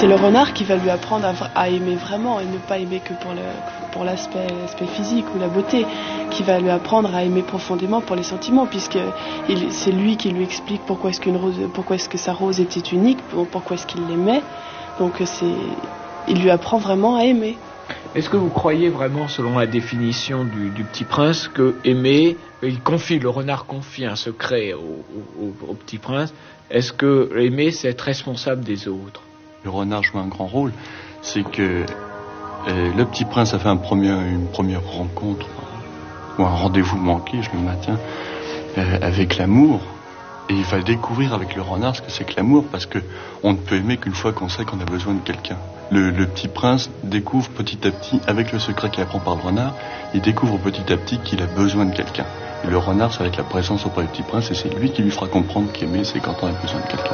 c'est le renard qui va lui apprendre à aimer vraiment et ne pas aimer que pour l'aspect physique ou la beauté, qui va lui apprendre à aimer profondément pour les sentiments, puisque c'est lui qui lui explique pourquoi est-ce que sa rose était unique, pourquoi est-ce qu'il l'aimait. Donc il lui apprend vraiment à aimer. Est-ce que vous croyez vraiment, selon la définition du Petit Prince, que aimer, le renard confie un secret au Petit Prince, est-ce que aimer, c'est être responsable des autres? Le renard joue un grand rôle, c'est que le Petit Prince a fait une première rencontre, ou un rendez-vous manqué, je le maintiens, avec l'amour. Et il va découvrir avec le renard ce que c'est que l'amour, parce que on ne peut aimer qu'une fois qu'on sait qu'on a besoin de quelqu'un. Le Petit Prince découvre petit à petit, avec le secret qu'il apprend par le renard, il découvre petit à petit qu'il a besoin de quelqu'un. Et le renard, ça va être la présence auprès du Petit Prince, et c'est lui qui lui fera comprendre qu'aimer, c'est quand on a besoin de quelqu'un.